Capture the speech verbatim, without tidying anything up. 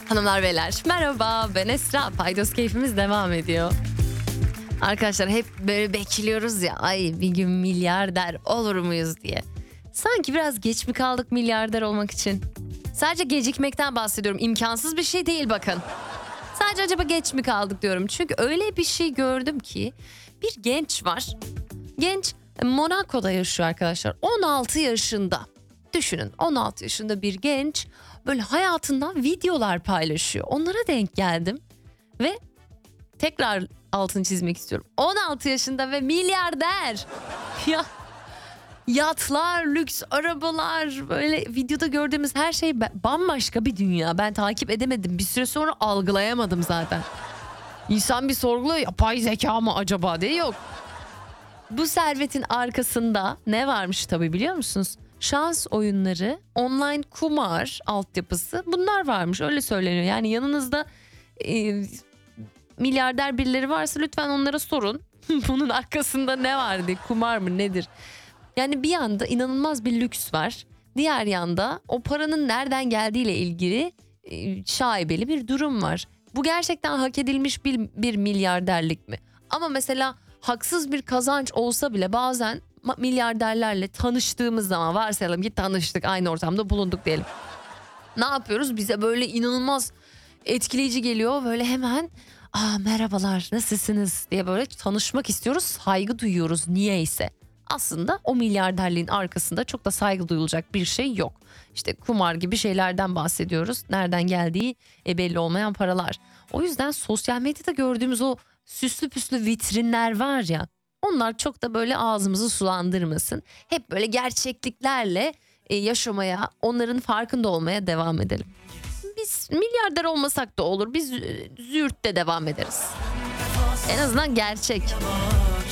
Hanımlar beyler merhaba, ben Esra. Paydos keyfimiz devam ediyor. Arkadaşlar hep böyle bekliyoruz ya, ay bir gün milyarder olur muyuz diye. Sanki biraz geç mi kaldık milyarder olmak için? Sadece gecikmekten bahsediyorum, imkansız bir şey değil bakın. Sadece acaba geç mi kaldık diyorum. Çünkü öyle bir şey gördüm ki bir genç var. Genç Monaco'da yaşıyor arkadaşlar. on altı yaşında. Düşünün, on altı yaşında bir genç böyle hayatından videolar paylaşıyor. Onlara denk geldim ve tekrar altını çizmek istiyorum. on altı yaşında ve milyarder. Ya yatlar, lüks arabalar, böyle videoda gördüğümüz her şey bambaşka bir dünya. Ben takip edemedim. Bir süre sonra algılayamadım zaten. İnsan bir sorguluyor, yapay zeka mı acaba diye. Yok. Bu servetin arkasında ne varmış tabii, biliyor musunuz? Şans oyunları, online kumar altyapısı, bunlar varmış, öyle söyleniyor. Yani yanınızda e, milyarder birileri varsa lütfen onlara sorun. Bunun arkasında ne var diye, kumar mı nedir? Yani bir yanda inanılmaz bir lüks var. Diğer yanda o paranın nereden geldiğiyle ilgili e, şaibeli bir durum var. Bu gerçekten hak edilmiş bir, bir milyarderlik mi? Ama mesela haksız bir kazanç olsa bile bazen milyarderlerle tanıştığımız zaman, varsayalım ki tanıştık, aynı ortamda bulunduk diyelim. Ne yapıyoruz? Bize böyle inanılmaz etkileyici geliyor. Böyle hemen aa merhabalar, nasılsınız diye böyle tanışmak istiyoruz. Saygı duyuyoruz niyeyse. Aslında o milyarderliğin arkasında çok da saygı duyulacak bir şey yok. İşte kumar gibi şeylerden bahsediyoruz. Nereden geldiği e, belli olmayan paralar. O yüzden sosyal medyada gördüğümüz o süslü püslü vitrinler var ya, onlar çok da böyle ağzımızı sulandırmasın. Hep böyle gerçekliklerle e, yaşamaya, onların farkında olmaya devam edelim. Biz milyarder olmasak da olur. Biz züğürtte devam ederiz. En azından gerçek.